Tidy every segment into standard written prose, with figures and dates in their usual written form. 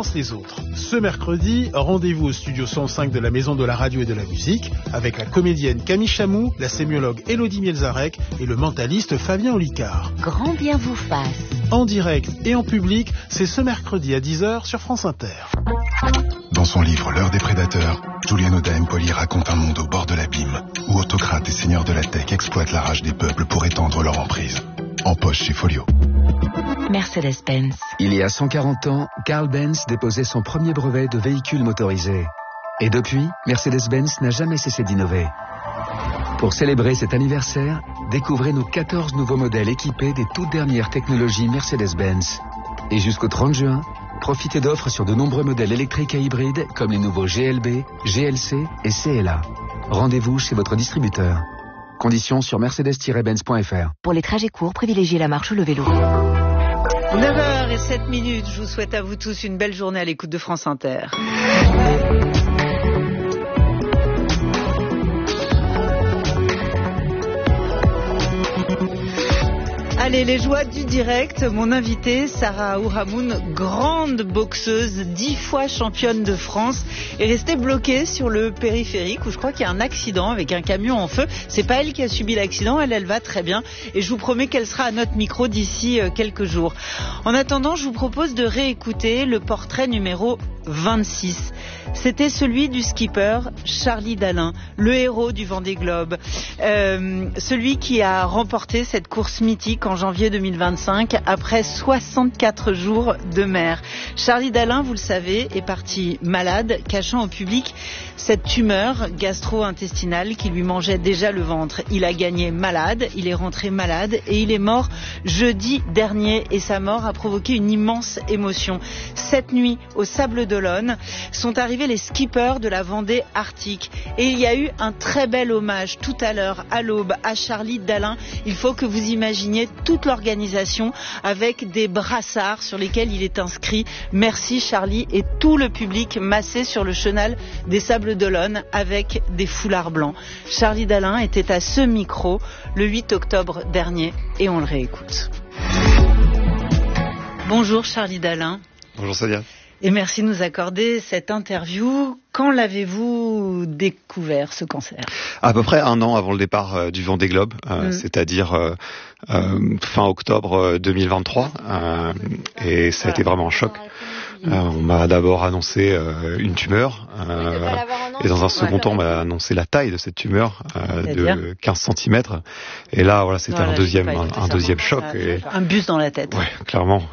devancent les autres. Ce mercredi, rendez-vous au studio 105 de la Maison de la Radio et de la Musique avec la comédienne Camille Chamou, la sémiologue Élodie Mielzarek et le mentaliste Fabien Olicard. Grand bien vous fasse. En direct et en public, c'est ce mercredi à 10h sur France Inter. Dans son livre L'heure des prédateurs, Julian Oda Empoli raconte un monde au bord de l'abîme où autocrates et seigneurs de la tech exploitent la rage des peuples pour étendre leur emprise. En poche chez Folio. Mercedes-Benz. Il y a 140 ans, Carl Benz déposait son premier brevet de véhicule motorisé. Et depuis, Mercedes-Benz n'a jamais cessé d'innover. Pour célébrer cet anniversaire, découvrez nos 14 nouveaux modèles équipés des toutes dernières technologies Mercedes-Benz. Et jusqu'au 30 juin, profitez d'offres sur de nombreux modèles électriques et hybrides comme les nouveaux GLB, GLC et CLA. Rendez-vous chez votre distributeur. Conditions sur mercedes-benz.fr. Pour les trajets courts, privilégiez la marche ou le vélo. 9h07, je vous souhaite à vous tous une belle journée à l'écoute de France Inter. Allez, les joies du direct. Mon invitée, Sarah Ourhamoun, grande boxeuse, 10 fois championne de France, est restée bloquée sur le périphérique où je crois qu'il y a un accident avec un camion en feu. C'est pas elle qui a subi l'accident, elle va très bien et je vous promets qu'elle sera à notre micro d'ici quelques jours. En attendant, je vous propose de réécouter le portrait numéro 26. C'était celui du skipper Charlie Dalin, le héros du Vendée Globe, celui qui a remporté cette course mythique en janvier 2025 après 64 jours de mer. Charlie Dalin, vous le savez, est parti malade, cachant au public cette tumeur gastro-intestinale qui lui mangeait déjà le ventre. Il a gagné malade, il est rentré malade et il est mort jeudi dernier et sa mort a provoqué une immense émotion. Cette nuit, au Sable d'Olonne, sont arrivés les skippers de la Vendée Arctique et il y a eu un très bel hommage tout à l'heure à l'aube à Charlie Dalin. Il faut que vous imaginiez toute l'organisation avec des brassards sur lesquels il est inscrit « Merci Charlie » et tout le public massé sur le chenal des Sables d'Olonne avec des foulards blancs. Charlie Dalin était à ce micro le 8 octobre dernier et on le réécoute. Bonjour Charlie Dalin. Bonjour Sadia. Et merci de nous accorder cette interview. Quand l'avez-vous découvert, ce cancer ? À peu près un an avant le départ du Vendée Globe, c'est-à-dire fin octobre 2023. Et ça a été vraiment un choc. On m'a d'abord annoncé une tumeur. Et dans un second temps, on m'a annoncé la taille de cette tumeur de 15 cm. Et là, voilà, c'était un deuxième choc. Un bus dans la tête. Ouais, clairement.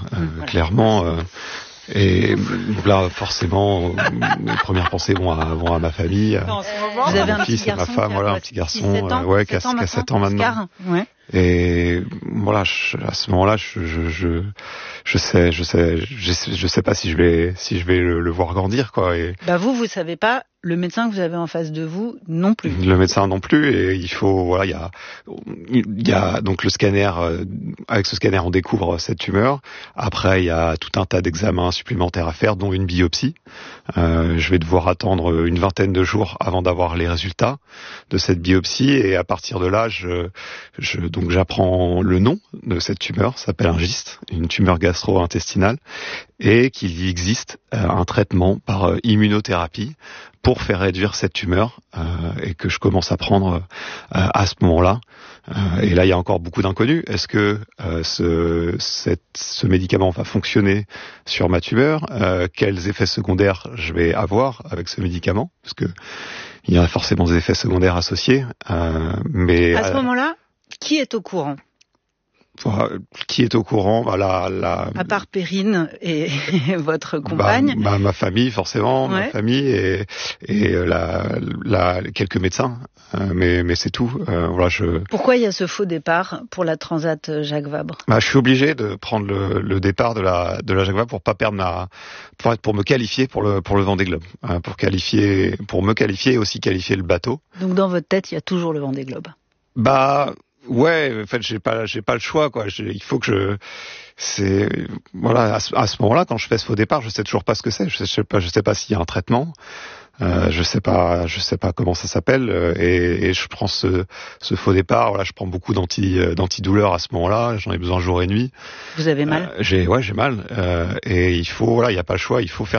Et là, forcément, mes premières pensées vont à ma famille, vous avez un fils, petit garçon, ma femme, voilà, un petit garçon, qui a 7 ans maintenant. Ouais. Et voilà, à ce moment-là, je sais pas si je vais le voir grandir, quoi. Et vous savez pas. Le médecin que vous avez en face de vous non plus. Le médecin non plus, et il faut, voilà, il y a donc le scanner. Avec ce scanner, on découvre cette tumeur. Après, il y a tout un tas d'examens supplémentaires à faire, dont une biopsie. Je vais devoir attendre une vingtaine de jours avant d'avoir les résultats de cette biopsie, et à partir de là, donc j'apprends le nom de cette tumeur. Ça s'appelle un gyste, une tumeur gastro-intestinale, et qu'il existe un traitement par immunothérapie pour faire réduire cette tumeur, et que je commence à prendre à ce moment-là. Et là, il y a encore beaucoup d'inconnus. Est-ce que ce médicament va fonctionner sur ma tumeur ? Quels effets secondaires je vais avoir avec ce médicament ? Parce que il y a forcément des effets secondaires associés. Mais à ce moment-là, qui est au courant ? Qui est au courant? À part Perrine et votre compagne. Ma famille, forcément, ouais. Ma famille et quelques médecins, mais c'est tout. Pourquoi il y a ce faux départ pour la Transat Jacques Vabre? Je suis obligé de prendre le départ de la Jacques Vabre pour pas perdre pour me qualifier pour le Vendée Globe, pour me qualifier et aussi qualifier le bateau. Donc dans votre tête, il y a toujours le Vendée Globe. Ouais, en fait, j'ai pas le choix, quoi. Il faut que à ce moment-là, quand je fais ce faux départ, je sais toujours pas ce que c'est. Je sais pas s'il y a un traitement. Je sais pas comment ça s'appelle. Et je prends ce faux départ. Voilà, je prends beaucoup d'antidouleurs à ce moment-là. J'en ai besoin jour et nuit. Vous avez mal? J'ai mal. Et il y a pas le choix. Il faut faire